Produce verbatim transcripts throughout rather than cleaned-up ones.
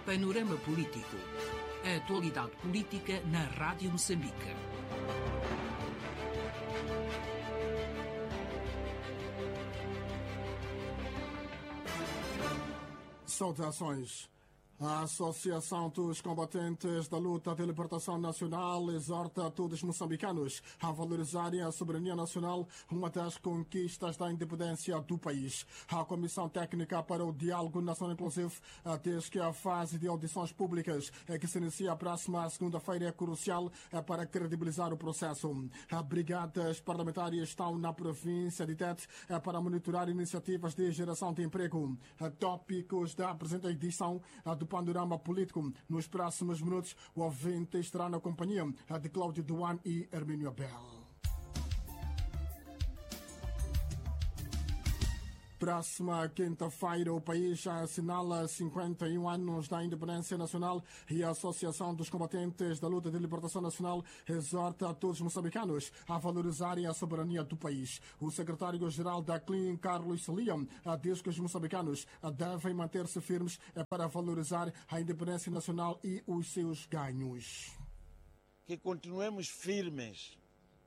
Panorama Político. A atualidade política na Rádio Moçambique. Saudações. A Associação dos Combatentes da Luta de Libertação Nacional exorta a todos os moçambicanos a valorizarem a soberania nacional, uma das conquistas da independência do país. A Comissão Técnica para o Diálogo Nacional Inclusivo diz que a fase de audições públicas que se inicia a próxima segunda-feira é crucial para credibilizar o processo. Brigadas parlamentares estão na província de Tete para monitorar iniciativas de geração de emprego. Tópicos da presente edição do Panorama Político. Nos próximos minutos, o ouvinte estará na companhia de Cláudio Duan e Hermínio Abel. Próxima quinta-feira, o país já assinala cinquenta e um anos da independência nacional e a Associação dos Combatentes da Luta de Libertação Nacional exorta a todos os moçambicanos a valorizarem a soberania do país. O secretário-geral da C L I M, Carlos Celia, diz que os moçambicanos devem manter-se firmes para valorizar a independência nacional e os seus ganhos. Que continuemos firmes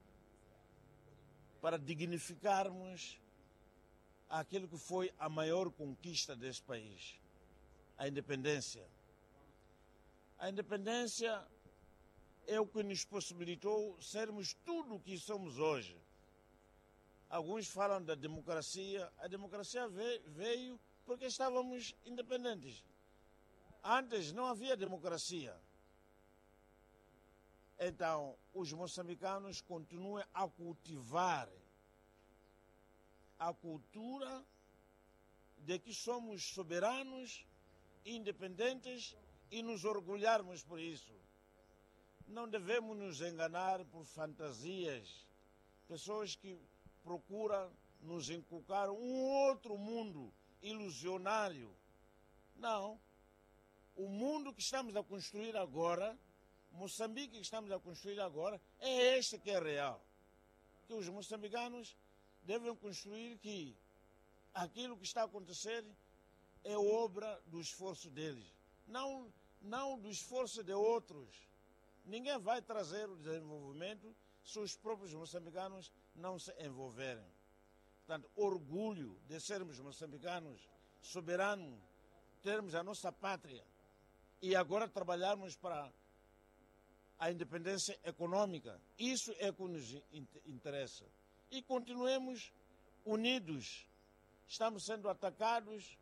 para dignificarmos aquilo que foi a maior conquista deste país, a independência. A independência é o que nos possibilitou sermos tudo o que somos hoje. Alguns falam da democracia. A democracia veio porque estávamos independentes. Antes não havia democracia. Então, os moçambicanos continuam a cultivar a cultura de que somos soberanos, independentes e nos orgulharmos por isso. Não devemos nos enganar por fantasias, pessoas que procuram nos inculcar um outro mundo ilusionário. Não. O mundo que estamos a construir agora, Moçambique que estamos a construir agora, é este que é real. Que os moçambicanos devem construir que aquilo que está a acontecer é obra do esforço deles, não, não do esforço de outros. Ninguém vai trazer o desenvolvimento se os próprios moçambicanos não se envolverem. Portanto, orgulho de sermos moçambicanos, soberanos, termos a nossa pátria e agora trabalharmos para a independência econômica. Isso é o que nos interessa. E continuemos unidos. Estamos sendo atacados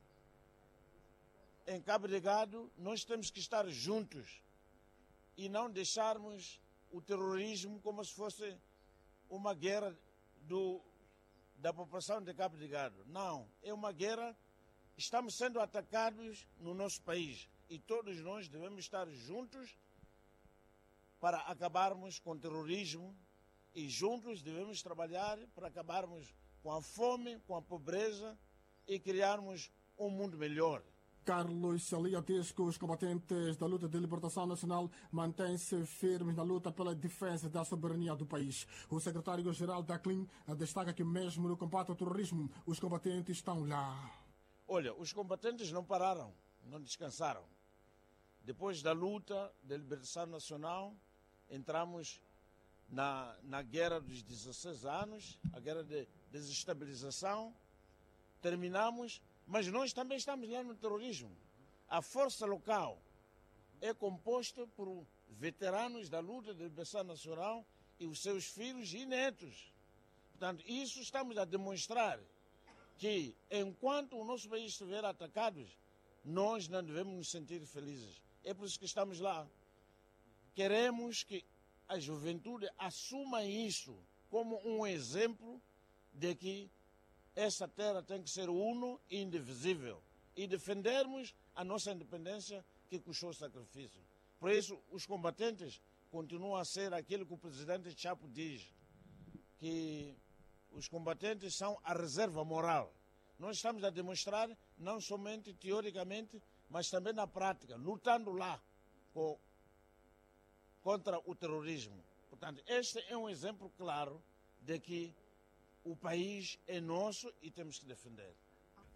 em Cabo Delgado. Nós temos que estar juntos e não deixarmos o terrorismo como se fosse uma guerra do, da população de Cabo Delgado. Não, é uma guerra. Estamos sendo atacados no nosso país e todos nós devemos estar juntos para acabarmos com o terrorismo. E juntos devemos trabalhar para acabarmos com a fome, com a pobreza e criarmos um mundo melhor. Carlos Celia diz que os combatentes da luta de libertação nacional mantêm-se firmes na luta pela defesa da soberania do país. O secretário-geral da C L I M destaca que mesmo no combate ao terrorismo, os combatentes estão lá. Olha, os combatentes não pararam, não descansaram. Depois da luta de libertação nacional, entramos Na, na guerra dos dezesseis anos, a guerra de desestabilização, terminamos, mas nós também estamos lá no terrorismo. A força local é composta por veteranos da luta de libertação nacional e os seus filhos e netos. Portanto, isso estamos a demonstrar que, enquanto o nosso país estiver atacado, nós não devemos nos sentir felizes. É por isso que estamos lá. Queremos que a juventude assuma isso como um exemplo de que essa terra tem que ser uno e indivisível e defendermos a nossa independência que custou sacrifício. Por isso, os combatentes continuam a ser aquilo que o presidente Chapo diz, que os combatentes são a reserva moral. Nós estamos a demonstrar, não somente teoricamente, mas também na prática, lutando lá com contra o terrorismo. Portanto, este é um exemplo claro de que o país é nosso e temos que defender.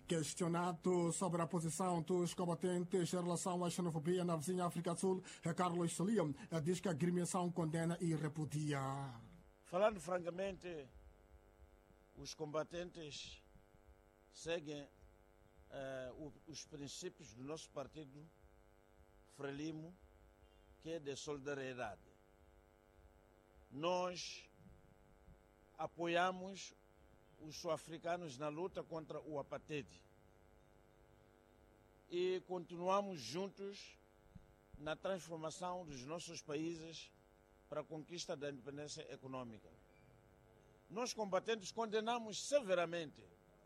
Questionado sobre a posição dos combatentes em relação à xenofobia na vizinha África do Sul, Carlos Salia diz que a agremiação condena e repudia. Falando francamente, os combatentes seguem uh, os princípios do nosso partido Frelimo, que é de solidariedade. Nós apoiamos os sul-africanos na luta contra o apartheid e continuamos juntos na transformação dos nossos países para a conquista da independência econômica. Nós, combatentes, condenamos severamente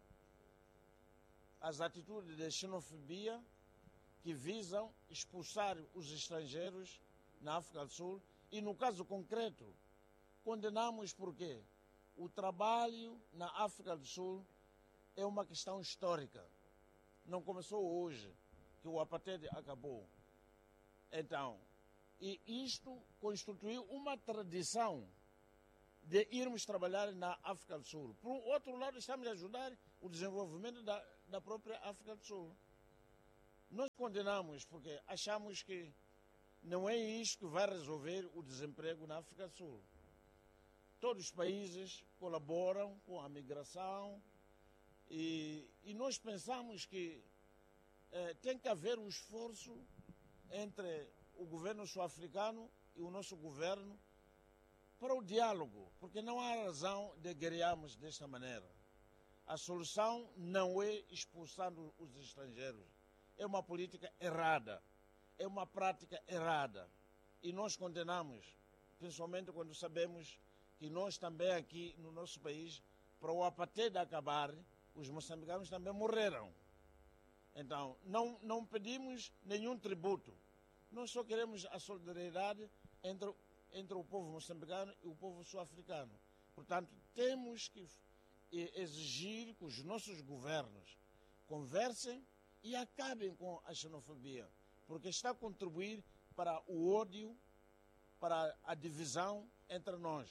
as atitudes de xenofobia que visam expulsar os estrangeiros na África do Sul e, no caso concreto, condenamos porque o trabalho na África do Sul é uma questão histórica. Não começou hoje que o apartheid acabou. Então, e isto constituiu uma tradição de irmos trabalhar na África do Sul. Por outro lado, estamos a ajudar o desenvolvimento da, da própria África do Sul. Nós condenamos porque achamos que não é isto que vai resolver o desemprego na África do Sul. Todos os países colaboram com a migração e, e nós pensamos que eh, tem que haver um esforço entre o governo sul-africano e o nosso governo para o diálogo, porque não há razão de guerrearmos desta maneira. A solução não é expulsando os estrangeiros. É uma política errada, é uma prática errada. E nós condenamos, principalmente quando sabemos que nós também aqui no nosso país, para o apartheid acabar, os moçambicanos também morreram. Então, não, não pedimos nenhum tributo. Nós só queremos a solidariedade entre, entre o povo moçambicano e o povo sul-africano. Portanto, temos que exigir que os nossos governos conversem e acabem com a xenofobia, porque está a contribuir para o ódio, para a divisão entre nós.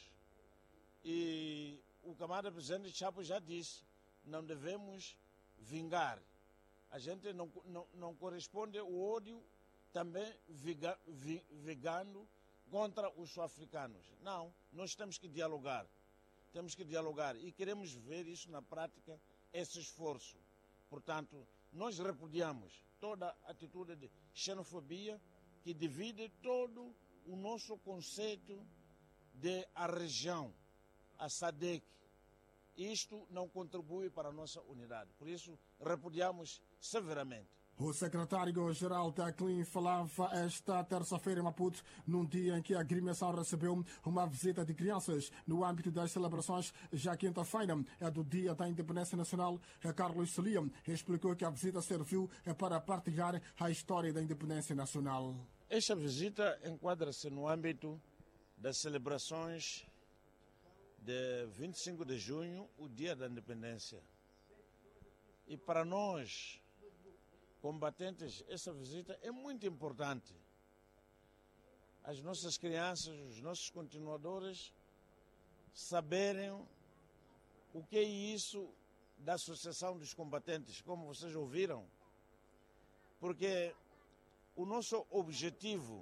E o camarada presidente Chapo já disse, não devemos vingar. A gente não, não, não corresponde o ódio também viga, vi, vigando contra os sul-africanos. Não, nós temos que dialogar. Temos que dialogar e queremos ver isso na prática, esse esforço. Portanto, nós repudiamos toda atitude de xenofobia que divide todo o nosso conceito de a região, a SADC. Isto não contribui para a nossa unidade. Por isso, repudiamos severamente. O secretário-geral da C L I N falava esta terça-feira em Maputo, num dia em que a agremiação recebeu uma visita de crianças no âmbito das celebrações. Já quinta-feira é do Dia da Independência Nacional. Carlos Salia explicou que a visita serviu para partilhar a história da independência nacional. Esta visita enquadra-se no âmbito das celebrações de vinte e cinco de junho, o Dia da Independência. E para nós, combatentes, essa visita é muito importante. As nossas crianças, os nossos continuadores, saberem o que é isso da Associação dos Combatentes, como vocês ouviram, porque o nosso objetivo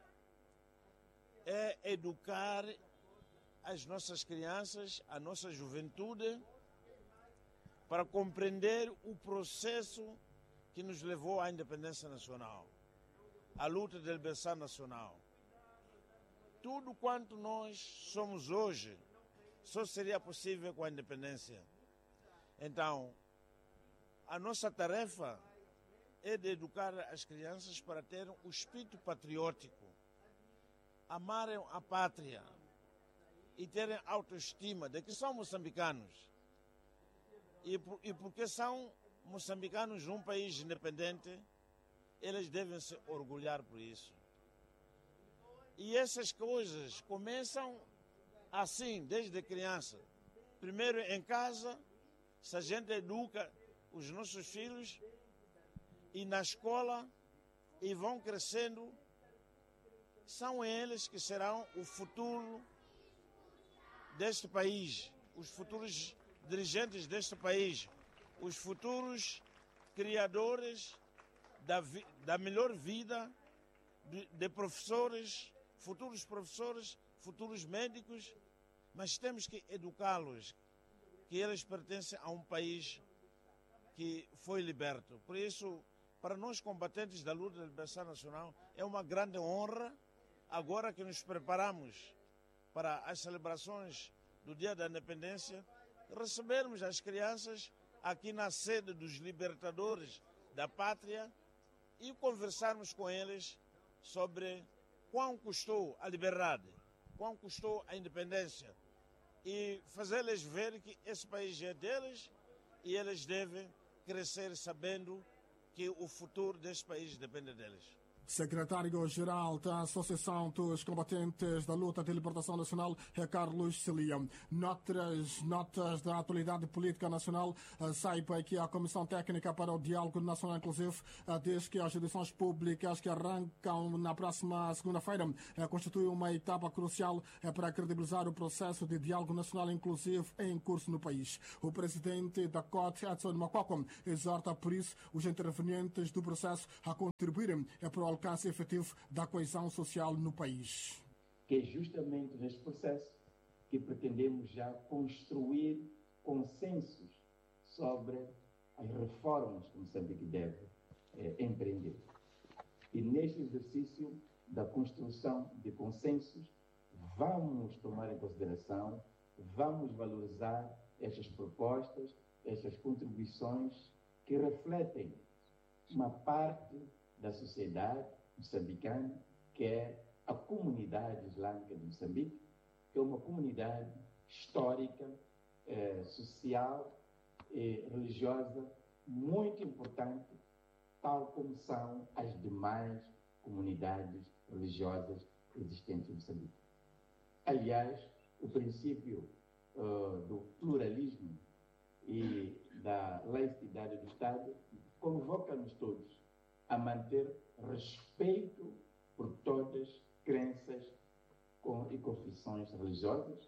é educar as nossas crianças, a nossa juventude, para compreender o processo que nos levou à independência nacional, à luta de liberação nacional. Tudo quanto nós somos hoje só seria possível com a independência. Então, a nossa tarefa é de educar as crianças para terem o espírito patriótico, amarem a pátria e terem autoestima de que são moçambicanos. E, e porque são moçambicanos num país independente, eles devem se orgulhar por isso. E essas coisas começam assim, desde criança. Primeiro em casa, se a gente educa os nossos filhos, e na escola, e vão crescendo, são eles que serão o futuro deste país, os futuros dirigentes deste país, os futuros criadores da, vi, da melhor vida de, de professores, futuros professores, futuros médicos, mas temos que educá-los, que eles pertencem a um país que foi liberto. Por isso, para nós combatentes da luta da liberação nacional, é uma grande honra, agora que nos preparamos para as celebrações do Dia da Independência, recebermos as crianças aqui na sede dos libertadores da pátria e conversarmos com eles sobre quão custou a liberdade, quão custou a independência, e fazer-lhes ver que esse país é deles e eles devem crescer sabendo que o futuro deste país depende deles. Secretário-Geral da Associação dos Combatentes da Luta de Libertação Nacional é Carlos Celia. Noutras notas da atualidade política nacional, saiba que a Comissão Técnica para o Diálogo Nacional Inclusivo diz que as eleições públicas que arrancam na próxima segunda-feira constituem uma etapa crucial para credibilizar o processo de diálogo nacional inclusivo em curso no país. O presidente da C O T, Edson Makwakwa, exorta por isso os intervenientes do processo a contribuírem para o alcance efetivo da coesão social no país. Que é justamente neste processo que pretendemos já construir consensos sobre as reformas que Moçambique deve eh, empreender. E neste exercício da construção de consensos, vamos tomar em consideração, vamos valorizar estas propostas, estas contribuições que refletem uma parte da sociedade moçambicana, que é a comunidade islâmica de Moçambique, que é uma comunidade histórica, eh, social e religiosa muito importante, tal como são as demais comunidades religiosas existentes em Moçambique. Aliás, o princípio uh, do pluralismo e da laicidade do Estado convoca-nos todos a manter respeito por todas as crenças e confissões religiosas,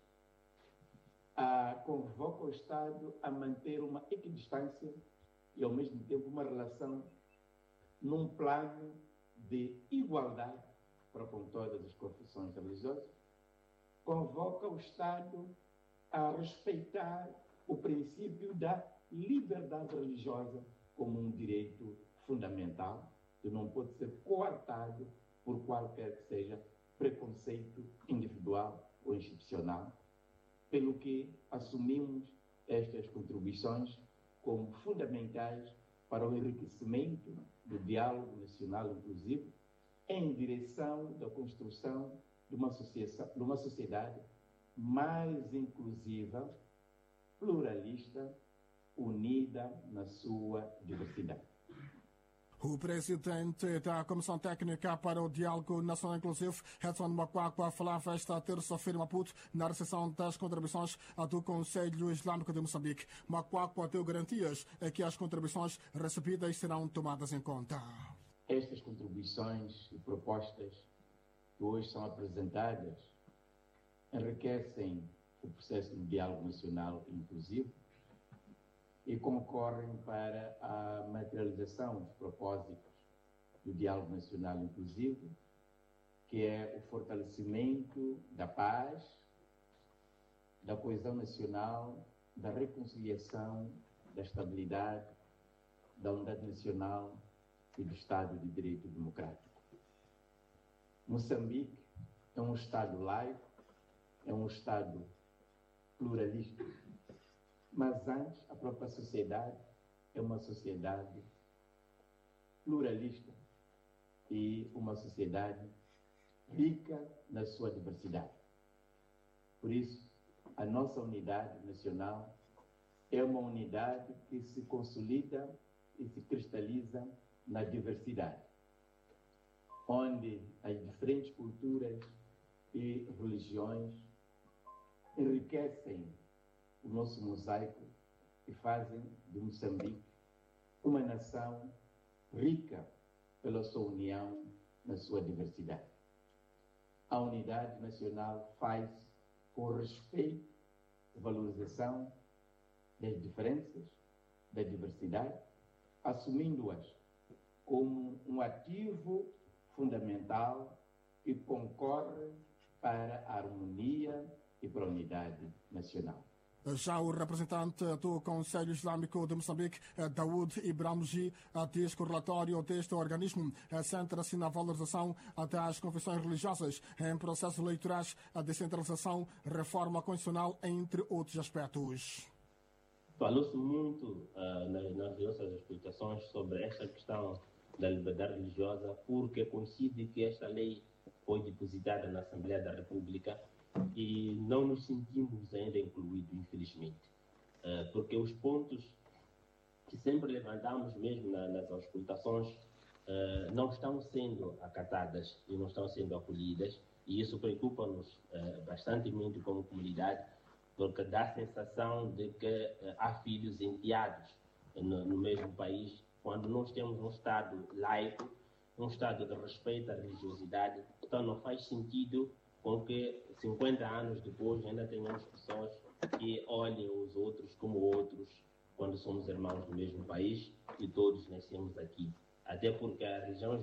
a, convoca o Estado a manter uma equidistância e, ao mesmo tempo, uma relação num plano de igualdade para com todas as confissões religiosas, convoca o Estado a respeitar o princípio da liberdade religiosa como um direito fundamental, que não pode ser coartado por qualquer que seja preconceito individual ou institucional, pelo que assumimos estas contribuições como fundamentais para o enriquecimento do diálogo nacional inclusivo em direção da construção de uma, de uma sociedade mais inclusiva, pluralista, unida na sua diversidade. O presidente da Comissão Técnica para o Diálogo Nacional Inclusivo, Edson Makwakwa, falava esta terça-feira em Maputo, na recepção das contribuições do Conselho Islâmico de Moçambique. Makwakwa deu garantias a que as contribuições recebidas serão tomadas em conta. Estas contribuições e propostas que hoje são apresentadas enriquecem o processo de diálogo nacional inclusivo e concorrem para a materialização dos propósitos do diálogo nacional inclusivo, que é o fortalecimento da paz, da coesão nacional, da reconciliação, da estabilidade, da unidade nacional e do Estado de Direito Democrático. Moçambique é um Estado laico, é um Estado pluralista, mas antes a própria sociedade é uma sociedade pluralista e uma sociedade rica na sua diversidade. Por isso, a nossa unidade nacional é uma unidade que se consolida e se cristaliza na diversidade, onde as diferentes culturas e religiões enriquecem o nosso mosaico e fazem de Moçambique uma nação rica pela sua união na sua diversidade. A unidade nacional faz com respeito e valorização das diferenças, da diversidade, assumindo-as como um ativo fundamental que concorre para a harmonia e para a unidade nacional. Já o representante do Conselho Islâmico de Moçambique, Daoud Ibrahimji, diz que o relatório deste organismo centra-se na valorização das confissões religiosas em processos eleitorais, a descentralização, reforma constitucional, entre outros aspectos. Falou-se muito uh, nas, nas nossas explicações sobre esta questão da liberdade religiosa, porque coincide que esta lei foi depositada na Assembleia da República e não nos sentimos ainda incluídos, infelizmente, uh, porque os pontos que sempre levantamos mesmo na, nas auscultações uh, não estão sendo acatadas e não estão sendo acolhidas, e isso preocupa-nos uh, bastantemente como comunidade, porque dá a sensação de que uh, há filhos enteados no, no mesmo país, quando nós temos um Estado laico, um Estado de respeito à religiosidade. Então não faz sentido com que cinquenta anos depois ainda tenhamos pessoas que olhem os outros como outros, quando somos irmãos do mesmo país e todos nascemos aqui. Até porque a religião